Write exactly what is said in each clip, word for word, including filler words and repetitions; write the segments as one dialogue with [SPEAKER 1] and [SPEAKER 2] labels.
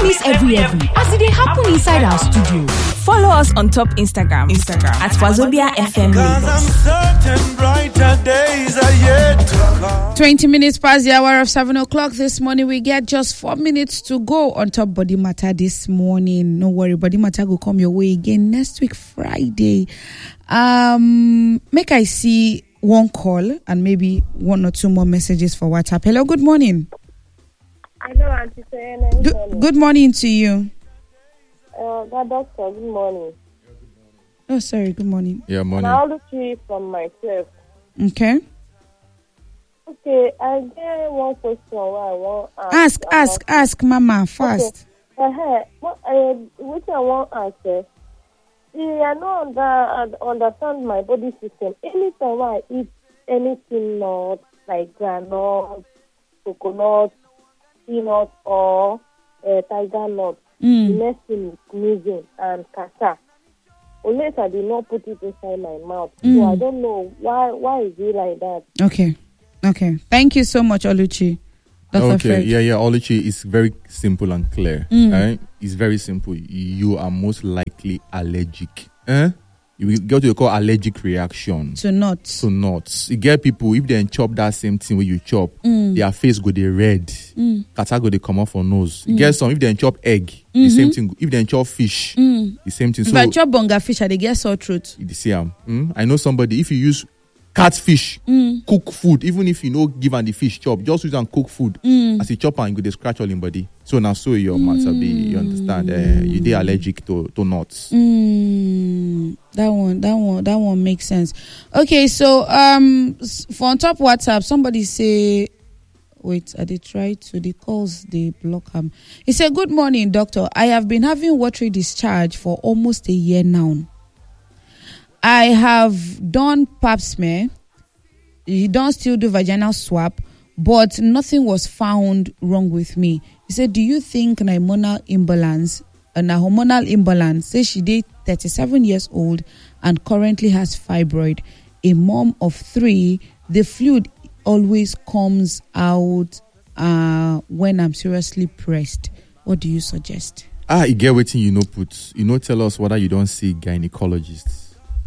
[SPEAKER 1] miss every every as it dey happen inside our studio.
[SPEAKER 2] Follow us on top Instagram, Instagram at Wazobia F M Lagos.
[SPEAKER 3] Twenty minutes past the hour of seven o'clock this morning. We get just four minutes to go on top Body Matter this morning. No worry, Body Matter will come your way again next week Friday. Um, make I see one call and maybe one or two more messages for WhatsApp. Hello, good morning.
[SPEAKER 4] Hello, Auntie Sayana. Good,
[SPEAKER 3] good morning. Good morning to you.
[SPEAKER 4] Uh, that doctor, good morning.
[SPEAKER 3] Oh, sorry, good morning.
[SPEAKER 5] Yeah, morning.
[SPEAKER 4] I'll look you from myself.
[SPEAKER 3] Okay.
[SPEAKER 4] Okay, I get one question I want to
[SPEAKER 3] ask. Ask, ask, ask, Mama, fast.
[SPEAKER 4] Okay. Uh-huh. What, uh, which I want to answer. See, I don't under, understand my body system. Anytime I eat anything not like granite, coconut, peanut, or uh, tiger nut,
[SPEAKER 3] Mm.
[SPEAKER 4] the next thing is sneezing and kata. Unless I did not put it inside my mouth.
[SPEAKER 3] Mm.
[SPEAKER 4] So I don't know why why is it like that.
[SPEAKER 3] Okay. Okay. Thank you so much, Oluchi. Doctor
[SPEAKER 5] Okay,
[SPEAKER 3] Fred.
[SPEAKER 5] yeah, yeah. Oluchi is very simple and clear.
[SPEAKER 3] Mm.
[SPEAKER 5] Right? It's very simple. You are most likely allergic. Eh? You will get what you call allergic reaction
[SPEAKER 3] To nuts.
[SPEAKER 5] to nuts. You get people, if they chop that same thing when you chop,
[SPEAKER 3] Mm.
[SPEAKER 5] their face go they red.
[SPEAKER 3] Mm.
[SPEAKER 5] Kata go they come off for nose. You get some, if they chop egg,
[SPEAKER 3] Mm-hmm.
[SPEAKER 5] the same thing. If they chop fish,
[SPEAKER 3] Mm.
[SPEAKER 5] the same thing.
[SPEAKER 3] If
[SPEAKER 5] So
[SPEAKER 3] I chop bonga fish, I dey get sore throat.
[SPEAKER 5] you see, um, mm, I know somebody, if you use catfish,
[SPEAKER 3] Mm.
[SPEAKER 5] cook food, even if you know give and the fish chop, just use and cook food.
[SPEAKER 3] Mm.
[SPEAKER 5] As you chop and you go dey scratch all in body. So now so your matter be, you understand? Uh, you dey allergic to, to nuts.
[SPEAKER 3] Mm. That one, that one, that one makes sense. Okay, so um, s- for on top WhatsApp, somebody say, wait, I did try to the calls they block him. He said, "Good morning, doctor. I have been having watery discharge for almost a year now. I have done pap smear. He don't still do vaginal swab, but nothing was found wrong with me." He said, "Do you think an hormonal imbalance, an hormonal imbalance?" Say she did thirty-seven years old and currently has fibroid. A mom of three, the fluid always comes out uh, when I'm seriously pressed. What do you suggest?"
[SPEAKER 5] Ah, you get waiting you know put. You know tell us whether you don't see gynecologists.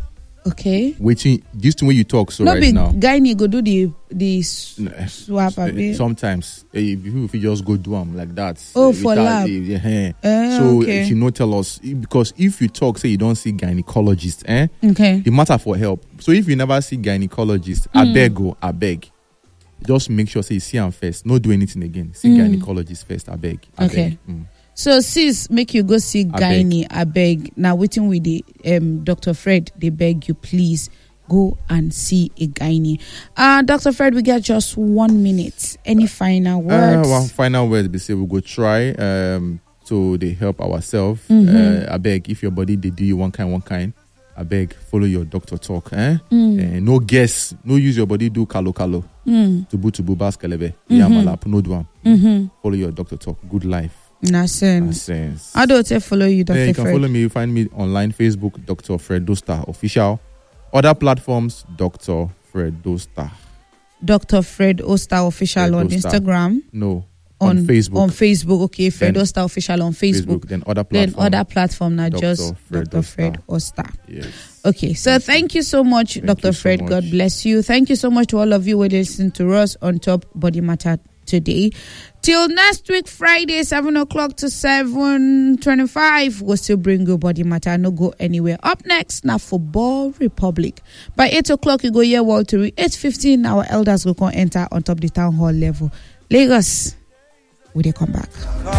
[SPEAKER 3] Okay.
[SPEAKER 5] Waiting this thing when you talk so
[SPEAKER 3] No
[SPEAKER 5] right
[SPEAKER 3] be
[SPEAKER 5] now.
[SPEAKER 3] gynae go do the the s-
[SPEAKER 5] No,
[SPEAKER 3] swap.
[SPEAKER 5] eh,
[SPEAKER 3] abi?
[SPEAKER 5] Sometimes eh, if you if you just go do them like that.
[SPEAKER 3] Oh,
[SPEAKER 5] eh,
[SPEAKER 3] for
[SPEAKER 5] without
[SPEAKER 3] lab.
[SPEAKER 5] the- eh,
[SPEAKER 3] Eh,
[SPEAKER 5] so
[SPEAKER 3] okay.
[SPEAKER 5] if you know tell us eh, because if you talk say you don't see gynecologist, eh?
[SPEAKER 3] Okay.
[SPEAKER 5] The matter for help. So if you never see gynecologist,
[SPEAKER 3] Mm.
[SPEAKER 5] I beg go, I beg. Just make sure say you see him first. No do anything again. See
[SPEAKER 3] Mm.
[SPEAKER 5] gynecologist first. I beg. I
[SPEAKER 3] Okay.
[SPEAKER 5] beg. Mm.
[SPEAKER 3] So sis, make you go see
[SPEAKER 5] Abeg.
[SPEAKER 3] gynae. I beg. Now waiting with the um Doctor Fred. They beg you, please go and see a gynae. Uh Doctor Fred, we get just one minute. Any final
[SPEAKER 5] Uh,
[SPEAKER 3] words?
[SPEAKER 5] one final word be say we go try um so they help ourselves.
[SPEAKER 3] Mhm.
[SPEAKER 5] Uh, I beg if your body they do you one kind one kind. I beg follow your doctor talk. Eh?
[SPEAKER 3] Mm.
[SPEAKER 5] Eh, no guess. No use your body do kalo kalo.
[SPEAKER 3] Mm.
[SPEAKER 5] Tubu tubu baskelebe.
[SPEAKER 3] Mhm.
[SPEAKER 5] Yamalap no do am.
[SPEAKER 3] Mm-hmm.
[SPEAKER 5] Follow your doctor talk. Good life.
[SPEAKER 3] Nonsense.
[SPEAKER 5] Sense.
[SPEAKER 3] How do I follow you, Doctor
[SPEAKER 5] Yeah, you can
[SPEAKER 3] Fred?
[SPEAKER 5] follow me. You find me online, Facebook, Doctor Fred Dostar Official. Other platforms, Doctor Fred Dostar.
[SPEAKER 3] Doctor Fred Oster Official
[SPEAKER 5] Fred
[SPEAKER 3] on
[SPEAKER 5] Dostar.
[SPEAKER 3] Instagram.
[SPEAKER 5] No, on, Facebook.
[SPEAKER 3] On Facebook, okay. Fred
[SPEAKER 5] Then-
[SPEAKER 3] Oster Official on Facebook.
[SPEAKER 5] Facebook. Then other
[SPEAKER 3] Then
[SPEAKER 5] platform.
[SPEAKER 3] other platform, not
[SPEAKER 5] Doctor
[SPEAKER 3] just
[SPEAKER 5] Fred
[SPEAKER 3] Doctor Fred
[SPEAKER 5] Oster.
[SPEAKER 3] Oster.
[SPEAKER 5] Yes.
[SPEAKER 3] Okay, so thank you so much,
[SPEAKER 5] Thank
[SPEAKER 3] Doctor
[SPEAKER 5] you so
[SPEAKER 3] Fred.
[SPEAKER 5] much.
[SPEAKER 3] God bless you. Thank you so much to all of you who listen to us on Top Body Matter today. Till next week, Friday, seven o'clock to seven twenty-five, we'll still bring you Body Matter. No go anywhere. Up next, now Football Republic. By eight o'clock, you go here, Walter. eight fifteen, our elders will come enter on top the town hall level. Lagos, will they come back?